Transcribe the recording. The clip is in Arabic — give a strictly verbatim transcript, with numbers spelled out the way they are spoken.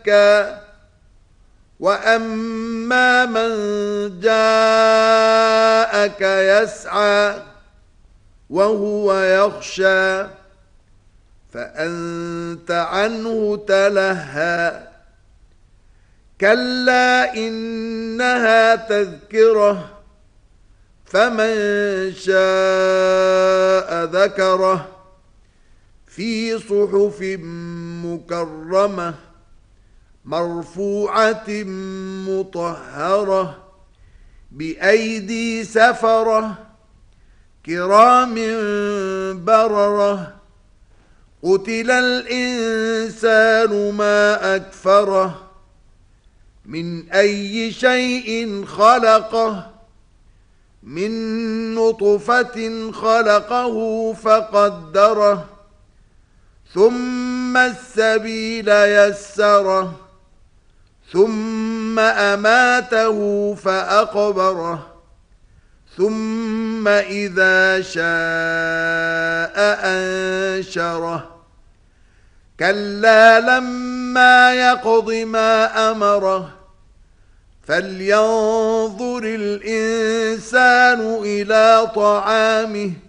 يزكى وأما من جاءك يسعى وهو يخشى فأنت عنه تلهى كلا إنها تذكرة فمن شاء ذكره في صحف مكرمة مرفوعة مطهرة بأيدي سفرة كرام بررة قتل الإنسان ما أكفره من أي شيء خلقه من نطفة خلقه فقدره ثم السبيل يسره ثم أماته فأقبره ثم إذا شاء أنشره كلا لما يقض ما أمره فلينظر الإنسان إلى طعامه